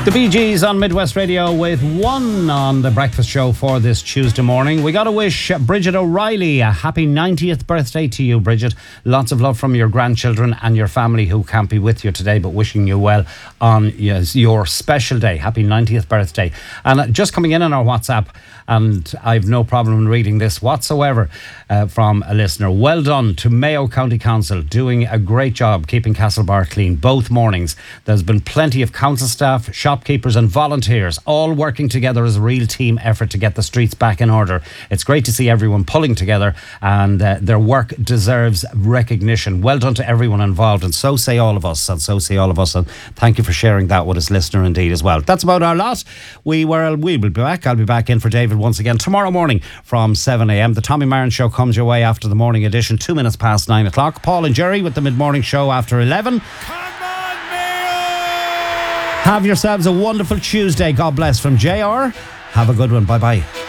The Bee Gees on Midwest Radio with one on the breakfast show for this Tuesday morning. We got to wish Bridget O'Reilly a happy 90th birthday to you, Bridget. Lots of love from your grandchildren and your family who can't be with you today, but wishing you well on your special day. Happy 90th birthday. And just coming in on our WhatsApp, and I've no problem in reading this whatsoever, from a listener. Well done to Mayo County Council, doing a great job keeping Castlebar clean both mornings. There's been plenty of council staff, shopkeepers and volunteers all working together as a real team effort to get the streets back in order. It's great to see everyone pulling together, and their work deserves recognition. Well done to everyone involved, and so say all of us, and thank you for sharing that with us, listener, indeed, as well. That's about our lot. We will be back. I'll be back in for David once again tomorrow morning from 7 a.m. The Tommy Marin Show comes your way after the morning edition, 2 minutes past 9 o'clock. Paul and Jerry with the mid-morning show after 11. Come on, Mayo! Have yourselves a wonderful Tuesday. God bless from JR. Have a good one. Bye-bye.